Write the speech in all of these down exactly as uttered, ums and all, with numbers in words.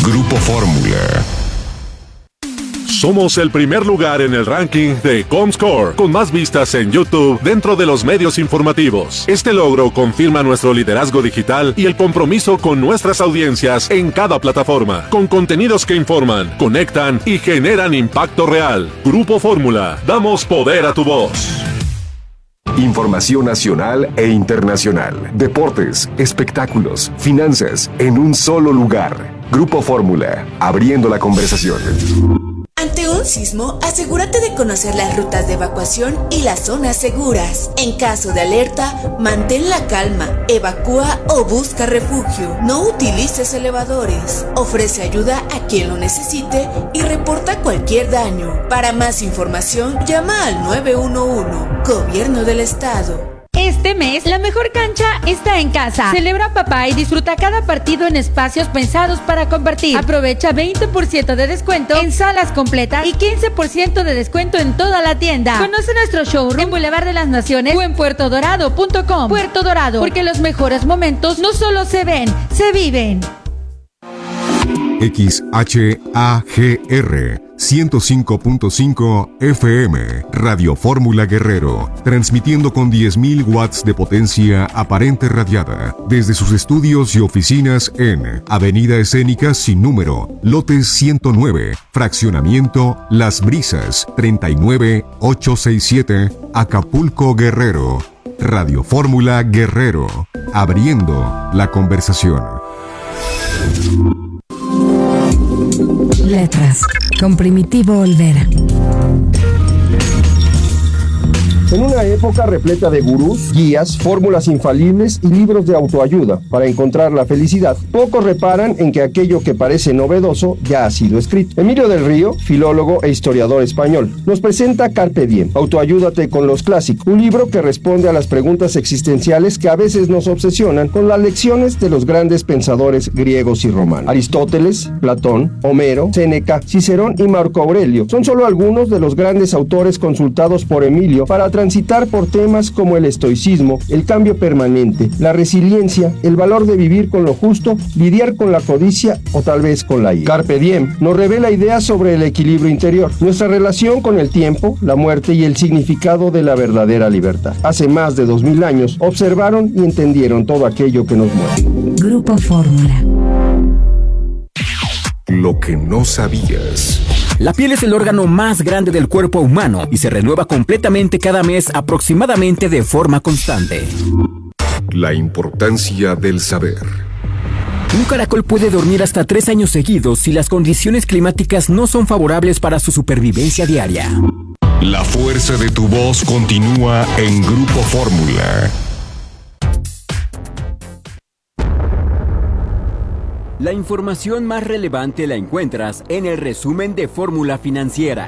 Grupo Fórmula. Somos el primer lugar en el ranking de Comscore, con más vistas en YouTube dentro de los medios informativos. Este logro confirma nuestro liderazgo digital y el compromiso con nuestras audiencias en cada plataforma, con contenidos que informan, conectan y generan impacto real. Grupo Fórmula, damos poder a tu voz. Información nacional e internacional, deportes, espectáculos, finanzas, en un solo lugar. Grupo Fórmula, abriendo la conversación. Ante un sismo, asegúrate de conocer las rutas de evacuación y las zonas seguras. En caso de alerta, mantén la calma, evacúa o busca refugio. No utilices elevadores. Ofrece ayuda a quien lo necesite y reporta cualquier daño. Para más información, llama al nueve uno uno, Gobierno del Estado. Este mes, la mejor cancha está en casa. Celebra papá y disfruta cada partido en espacios pensados para compartir. Aprovecha veinte por ciento de descuento en salas completas y quince por ciento de descuento en toda la tienda. Conoce nuestro showroom en Boulevard de las Naciones o en puerto dorado punto com. Puerto Dorado, porque los mejores momentos no solo se ven, se viven. X H A G R ciento cinco punto cinco F M, Radio Fórmula Guerrero, transmitiendo con diez mil watts de potencia aparente radiada desde sus estudios y oficinas en Avenida Escénica sin número, lote ciento nueve, fraccionamiento Las Brisas, treinta y nueve mil ochocientos sesenta y siete, Acapulco, Guerrero. Radio Fórmula Guerrero, abriendo la conversación. Letras, con Primitivo Olvera. En una época repleta de gurús, guías, fórmulas infalibles y libros de autoayuda para encontrar la felicidad, pocos reparan en que aquello que parece novedoso ya ha sido escrito. Emilio del Río, filólogo e historiador español, nos presenta Carpe Diem, Autoayúdate con los clásicos, un libro que responde a las preguntas existenciales que a veces nos obsesionan con las lecciones de los grandes pensadores griegos y romanos. Aristóteles, Platón, Homero, Séneca, Cicerón y Marco Aurelio son solo algunos de los grandes autores consultados por Emilio para transitar por temas como el estoicismo, el cambio permanente, la resiliencia, el valor de vivir con lo justo, lidiar con la codicia o tal vez con la ira. Carpe Diem nos revela ideas sobre el equilibrio interior, nuestra relación con el tiempo, la muerte y el significado de la verdadera libertad. Hace más de dos mil años observaron y entendieron todo aquello que nos mueve. Grupo Fórmula. Lo que no sabías. La piel es el órgano más grande del cuerpo humano y se renueva completamente cada mes aproximadamente de forma constante. La importancia del saber. Un caracol puede dormir hasta tres años seguidos si las condiciones climáticas no son favorables para su supervivencia diaria. La fuerza de tu voz continúa en Grupo Fórmula. La información más relevante la encuentras en el resumen de Fórmula Financiera.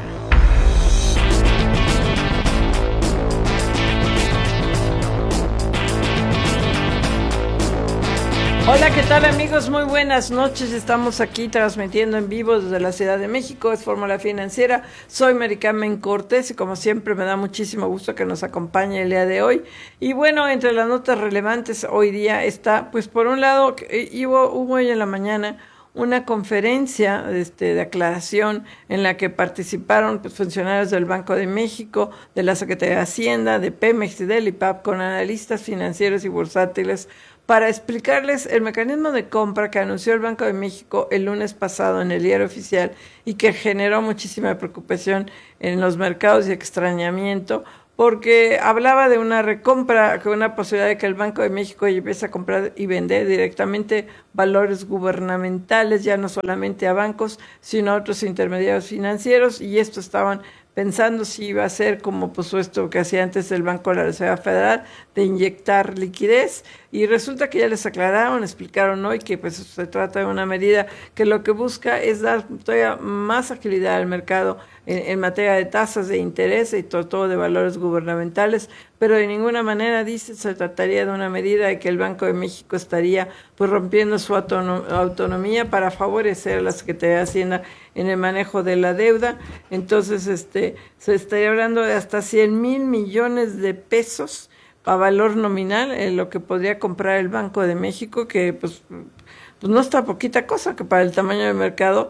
Hola, ¿qué tal amigos? Muy buenas noches. Estamos aquí transmitiendo en vivo desde la Ciudad de México. Es Fórmula Financiera. Soy Mary Carmen Cortés y como siempre me da muchísimo gusto que nos acompañe el día de hoy. Y bueno, entre las notas relevantes hoy día está, pues por un lado, hubo, hubo hoy en la mañana una conferencia este, de aclaración en la que participaron pues, funcionarios del Banco de México, de la Secretaría de Hacienda, de Pemex y del I P A P, con analistas financieros y bursátiles, para explicarles el mecanismo de compra que anunció el Banco de México el lunes pasado en el Diario Oficial y que generó muchísima preocupación en los mercados y extrañamiento, porque hablaba de una recompra, que una posibilidad de que el Banco de México empiece a comprar y vender directamente valores gubernamentales, ya no solamente a bancos, sino a otros intermediarios financieros, y esto estaban pensando si iba a ser como pues esto que hacía antes el Banco de la Reserva Federal, de inyectar liquidez, y resulta que ya les aclararon, explicaron hoy que pues se trata de una medida que lo que busca es dar todavía más agilidad al mercado en, en materia de tasas de interés y todo, todo de valores gubernamentales, pero de ninguna manera, dice, se trataría de una medida de que el Banco de México estaría pues rompiendo su autonom- autonomía para favorecer a la Secretaría de Hacienda en el manejo de la deuda. Entonces, este, se estaría hablando de hasta cien mil millones de pesos a valor nominal, en lo que podría comprar el Banco de México, que pues pues no está poquita cosa, que para el tamaño del mercado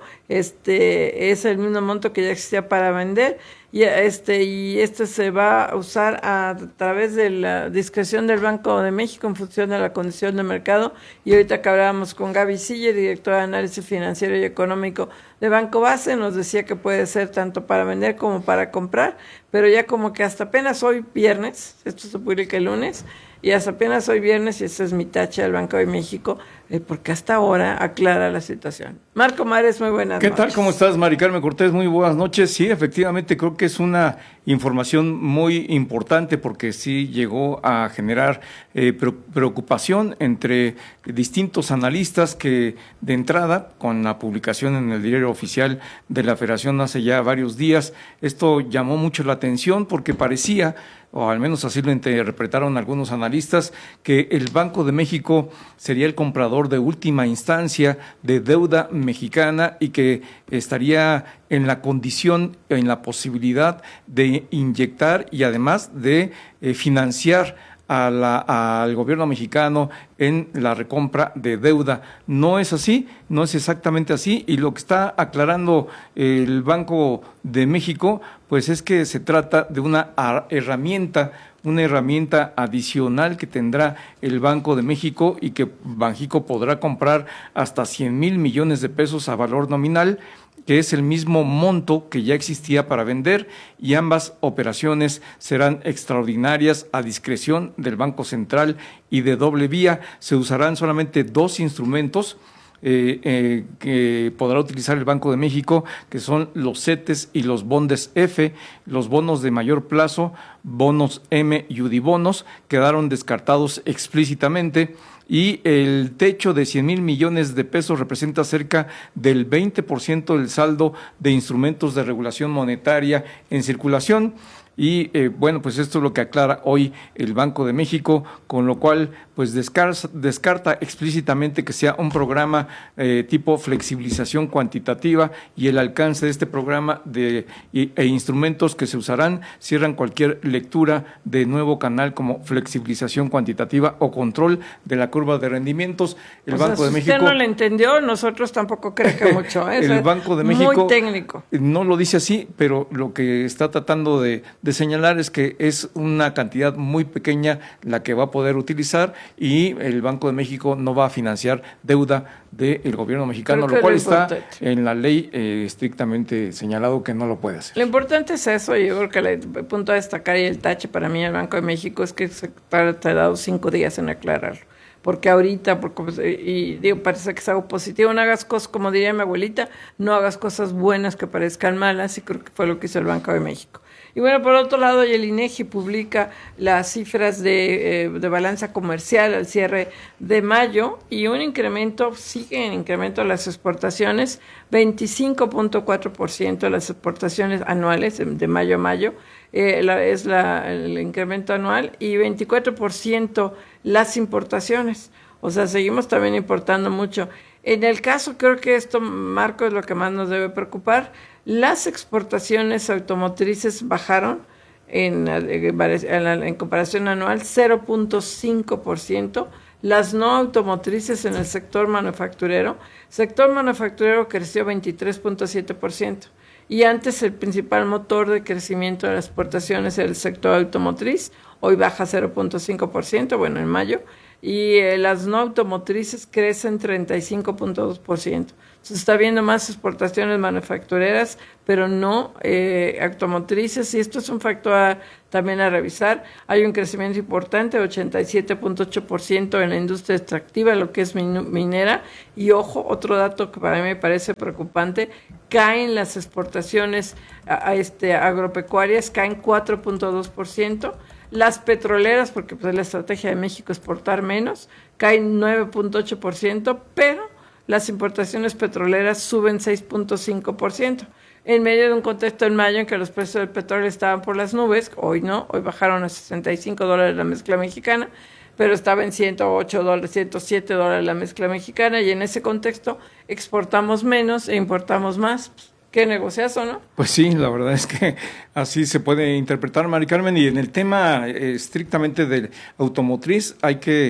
este es el mismo monto que ya existía para vender, y este y este se va a usar a través de la discreción del Banco de México en función de la condición de mercado. Y ahorita que hablábamos con Gaby Siller, directora de análisis financiero y económico de Banco Base, nos decía que puede ser tanto para vender como para comprar, pero ya como que hasta apenas hoy viernes, esto se publica el lunes, y hasta apenas hoy viernes, y esa es mi tacha del Banco de México, eh, porque hasta ahora aclara la situación. Marco Mares, muy buenas ¿Qué noches. tal? ¿Cómo estás, Mari Carmen Cortés? Muy buenas noches. Sí, efectivamente, creo que es una información muy importante porque sí llegó a generar eh, preocupación entre distintos analistas que, de entrada, con la publicación en el Diario Oficial de la Federación hace ya varios días, esto llamó mucho la atención porque parecía, o al menos así lo interpretaron algunos analistas, que el Banco de México sería el comprador de última instancia de deuda mexicana y que estaría en la condición, en la posibilidad de inyectar y además de eh, financiar a la, al gobierno mexicano en la recompra de deuda. No es así, no es exactamente así, y lo que está aclarando el Banco de México, pues es que se trata de una herramienta, una herramienta adicional que tendrá el Banco de México y que Banjico podrá comprar hasta cien mil millones de pesos a valor nominal, que es el mismo monto que ya existía para vender, y ambas operaciones serán extraordinarias a discreción del Banco Central y de doble vía. Se usarán solamente dos instrumentos eh, eh, que podrá utilizar el Banco de México, que son los CETES y los bondes F, los bonos de mayor plazo, bonos M y Udibonos, quedaron descartados explícitamente. Y el techo de cien mil millones de pesos representa cerca del veinte por ciento del saldo de instrumentos de regulación monetaria en circulación. Y eh, bueno, pues esto es lo que aclara hoy el Banco de México, con lo cual pues descarta, descarta explícitamente que sea un programa eh, tipo flexibilización cuantitativa, y el alcance de este programa de, e, e instrumentos que se usarán cierran cualquier lectura de nuevo canal como flexibilización cuantitativa o control de la curva de rendimientos. El o Banco sea, de si México usted no lo entendió, nosotros tampoco creemos que mucho. ¿eh? El Banco de México muy técnico. No lo dice así, pero lo que está tratando de de señalar es que es una cantidad muy pequeña la que va a poder utilizar, y el Banco de México no va a financiar deuda del gobierno mexicano, lo cual lo está en la ley eh, estrictamente señalado que no lo puede hacer. Lo importante es eso, y yo creo que el punto a destacar y el tache para mí el Banco de México es que se ha tardado cinco días en aclararlo. Porque ahorita, porque, y digo, parece que es algo positivo, no hagas cosas, como diría mi abuelita, no hagas cosas buenas que parezcan malas, y creo que fue lo que hizo el Banco de México. Y bueno, por otro lado, el INEGI publica las cifras de, eh, de balanza comercial al cierre de mayo, y un incremento, sigue en incremento las exportaciones, veinticinco punto cuatro por ciento de las exportaciones anuales de mayo a mayo, eh, la, es la, el incremento anual, y veinticuatro por ciento las importaciones. O sea, seguimos también importando mucho. En el caso, creo que esto, Marco, es lo que más nos debe preocupar. Las exportaciones automotrices bajaron en, en, en comparación anual cero punto cinco por ciento, las no automotrices en el sector manufacturero. Sector manufacturero creció veintitrés punto siete por ciento, y antes el principal motor de crecimiento de las exportaciones era el sector automotriz, hoy baja cero punto cinco por ciento, bueno, en mayo, y eh, las no automotrices crecen treinta y cinco punto dos por ciento. Se está viendo más exportaciones manufactureras, pero no eh, automotrices, y esto es un factor a, también a revisar. Hay un crecimiento importante, ochenta y siete punto ocho por ciento en la industria extractiva, lo que es min- minera, y ojo, otro dato que para mí me parece preocupante, caen las exportaciones a, a este, agropecuarias, caen cuatro punto dos por ciento, las petroleras, porque pues, la estrategia de México es exportar menos, caen nueve punto ocho por ciento, pero las importaciones petroleras suben seis punto cinco por ciento. En medio de un contexto en mayo en que los precios del petróleo estaban por las nubes, hoy no, hoy bajaron a sesenta y cinco dólares la mezcla mexicana, pero estaba en ciento ocho dólares, ciento siete dólares la mezcla mexicana, y en ese contexto exportamos menos e importamos más. ¿Qué negociazo, no? Pues sí, la verdad es que así se puede interpretar, Mari Carmen, y en el tema eh, estrictamente de automotriz hay que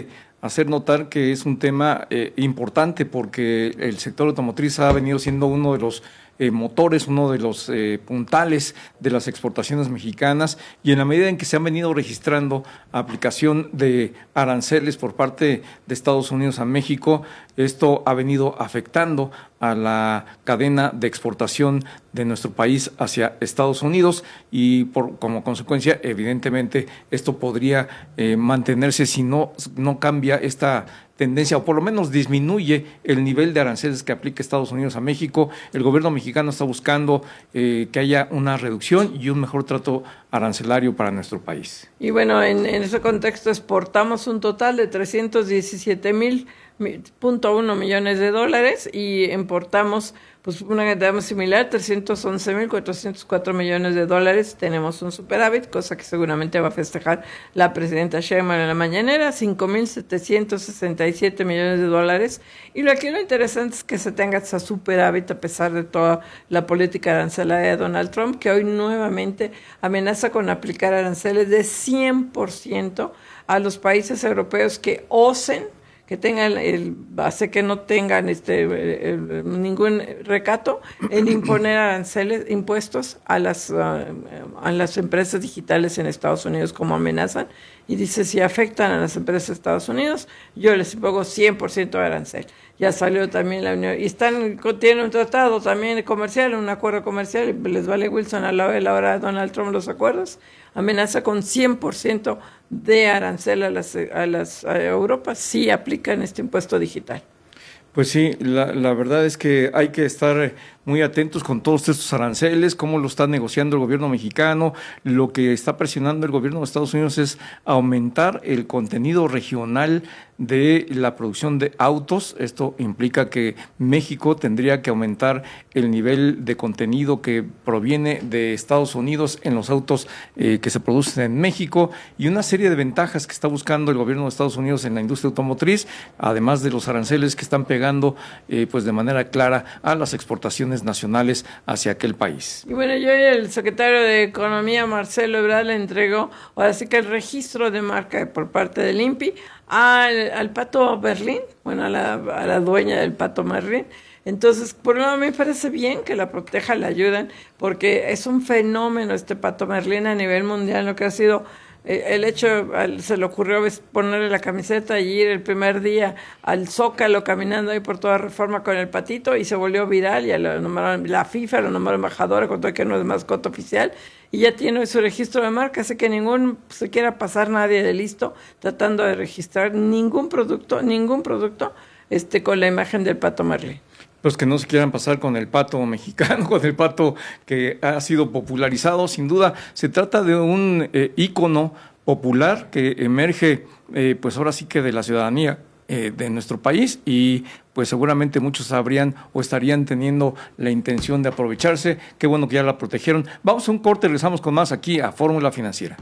hacer notar que es un tema eh, importante porque el sector automotriz ha venido siendo uno de los Eh, motores, uno de los eh, puntales de las exportaciones mexicanas, y en la medida en que se han venido registrando aplicación de aranceles por parte de Estados Unidos a México, esto ha venido afectando a la cadena de exportación de nuestro país hacia Estados Unidos, y por, como consecuencia, evidentemente, esto podría eh, mantenerse si no, no cambia esta tendencia, o por lo menos disminuye el nivel de aranceles que aplica Estados Unidos a México. El gobierno mexicano está buscando eh, que haya una reducción y un mejor trato arancelario para nuestro país. Y bueno, en, en ese contexto exportamos un total de trescientos diecisiete mil punto uno millones de dólares y importamos pues una cantidad similar, trescientos once mil cuatrocientos cuatro millones de dólares. Tenemos un superávit, cosa que seguramente va a festejar la presidenta Sheinbaum en la mañanera, cinco mil setecientos sesenta y siete millones de dólares. Y lo que lo interesante es que se tenga ese superávit a pesar de toda la política arancelaria de Donald Trump, que hoy nuevamente amenaza con aplicar aranceles de cien por ciento a los países europeos que osen, que tengan el base que no tengan este el, el, ningún recato en imponer aranceles, impuestos a las uh, a las empresas digitales en Estados Unidos como amenazan, y dice si afectan a las empresas de Estados Unidos yo les pongo cien por ciento de arancel. Ya salió también la Unión, y están tienen un tratado también comercial, un acuerdo comercial, y les vale Wilson a la, a la hora de Donald Trump los acuerdos, amenaza con cien por ciento de arancel a las a las a Europa si aplican este impuesto digital. Pues sí, la, la verdad es que hay que estar muy atentos con todos estos aranceles, cómo lo está negociando el gobierno mexicano. Lo que está presionando el gobierno de Estados Unidos es aumentar el contenido regional de la producción de autos. Esto implica que México tendría que aumentar el nivel de contenido que proviene de Estados Unidos en los autos eh, que se producen en México, y una serie de ventajas que está buscando el gobierno de Estados Unidos en la industria automotriz, además de los aranceles que están pegando eh, pues de manera clara a las exportaciones nacionales hacia aquel país. Y bueno, yo el secretario de Economía, Marcelo Ebrard, le entregó ahora sí que el registro de marca por parte del I N P I al, al Pato Merlín, bueno, a la, a la dueña del Pato Merlín. Entonces, por un lado me parece bien que la proteja, la ayuden, porque es un fenómeno este Pato Merlín a nivel mundial, lo que ha sido el hecho, se le ocurrió ponerle la camiseta y ir el primer día al Zócalo caminando ahí por toda Reforma con el patito, y se volvió viral, y a la, nombraron, la FIFA lo nombró embajadora, con todo que no es mascota oficial, y ya tiene su registro de marca, así que ningún se quiera pasar nadie de listo tratando de registrar ningún producto, ningún producto este con la imagen del Pato Merlín. Pues que no se quieran pasar con el pato mexicano, con el pato que ha sido popularizado. Sin duda, se trata de un eh, ícono popular que emerge, eh, pues ahora sí que de la ciudadanía eh, de nuestro país, y pues seguramente muchos habrían o estarían teniendo la intención de aprovecharse. Qué bueno que ya la protegieron. Vamos a un corte, regresamos con más aquí a Fórmula Financiera.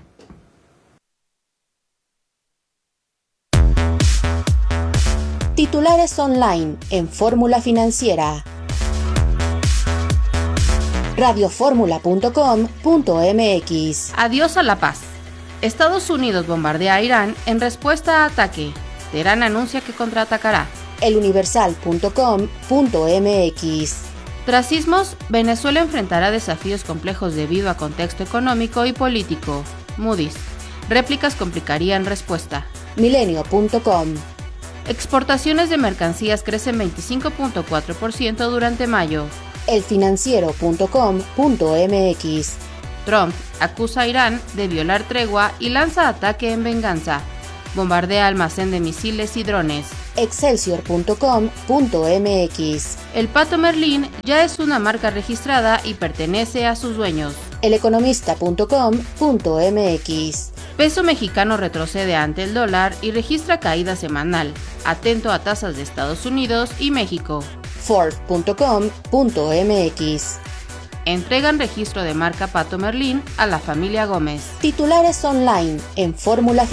Titulares online en Fórmula Financiera. radioformula punto com punto m x. Adiós a la paz. Estados Unidos bombardea a Irán en respuesta a ataque. Teherán anuncia que contraatacará. eluniversal punto com punto m x. Tras sismos, Venezuela enfrentará desafíos complejos debido a contexto económico y político. Moody's. Réplicas complicarían respuesta. milenio punto com. Exportaciones de mercancías crecen veinticinco punto cuatro por ciento durante mayo. elfinanciero punto com punto m x. Trump acusa a Irán de violar tregua y lanza ataque en venganza. Bombardea almacén de misiles y drones. excelsior punto com punto m x. El Pato Merlín ya es una marca registrada y pertenece a sus dueños. eleconomista punto com punto m x. Peso mexicano retrocede ante el dólar y registra caída semanal. Atento a tasas de Estados Unidos y México. Ford punto com punto m x. Entregan registro de marca Pato Merlín a la familia Gómez. Titulares online en Fórmula